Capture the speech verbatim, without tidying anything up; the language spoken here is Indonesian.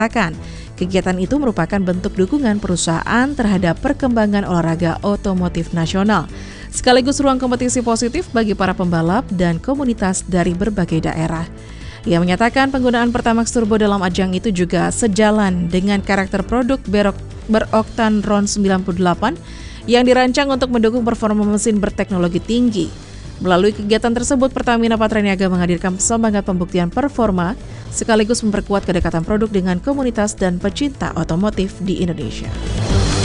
Kegiatan itu merupakan bentuk dukungan perusahaan terhadap perkembangan olahraga otomotif nasional, sekaligus ruang kompetisi positif bagi para pembalap dan komunitas dari berbagai daerah. Ia menyatakan penggunaan Pertamax Turbo dalam ajang itu juga sejalan dengan karakter produk berok, beroktan RON sembilan puluh delapan yang dirancang untuk mendukung performa mesin berteknologi tinggi. Melalui kegiatan tersebut, Pertamina Patraniaga menghadirkan semangat pembuktian performa sekaligus memperkuat kedekatan produk dengan komunitas dan pecinta otomotif di Indonesia.